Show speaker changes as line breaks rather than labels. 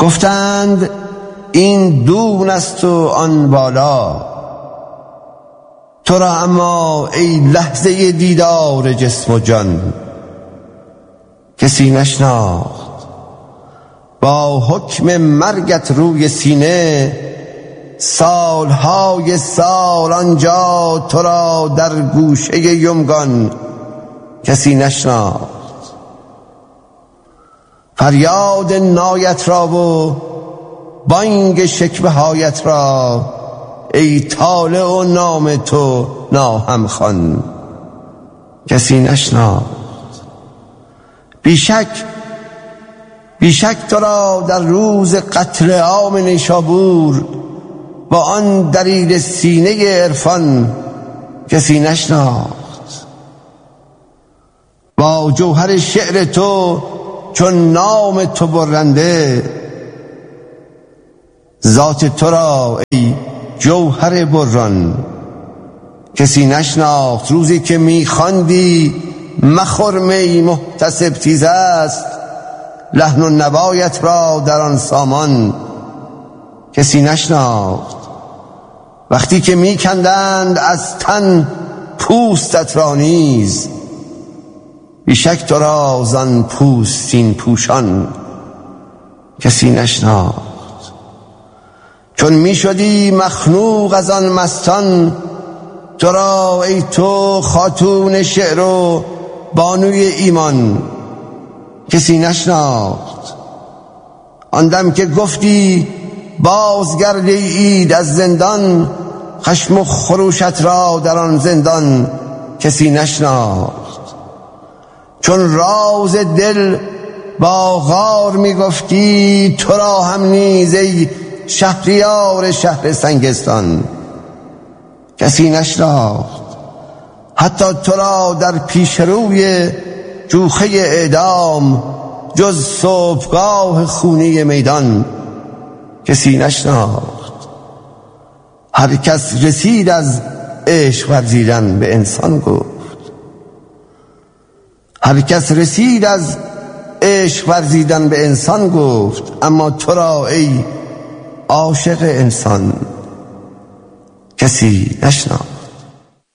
گفتند این دون است و آن بالا، تو را اما ای لحظه دیدار جسم و جان کسی نشناخت. با حکم مرگت روی سینه سالهای سال آنجا تو را در گوشه یمگان کسی نشناخت. فریاد نایت را و بانگ شکوه هایت را ای طالع و نام تو ناهم خوان کسی نشناخت. بیشک تو را در روز قتل عام نیشابور با آن دلیل سینه عرفان کسی نشناخت. با جوهر شعر تو چون نام تو برنده ذات تو را ای جوهر بران کسی نشناخت. روزی که میخواندی مخور می محتسب تیز است، لحن و نوایت را در آن سامان کسی نشناخت. وقتی که میکندند از تن پوستت را نیز بیشک تو را زان پوستین پوشان کسی نشناخت. چون میشدی مخنوق از آن مستان تو را ای تو خاتون شعر و بانوی ایمان کسی نشناخت. آن دم که گفتی بازگرده اید از زندان، خشم و خروشت را در آن زندان کسی نشناخت. چون راز دل با غار میگفتی تو را هم نیز ای شهریار شهر سنگستان کسی نشناخت. حتی تو را در پیش روی جوخه اعدام جز صبحگاه خونی میدان کسی نشناخت. هر کس رسید از عشق ورزیدن به انسان گفت، هر کس رسید از عشق ورزیدن به انسان گفت، اما تو را ای عاشق انسان کسی نشناخت.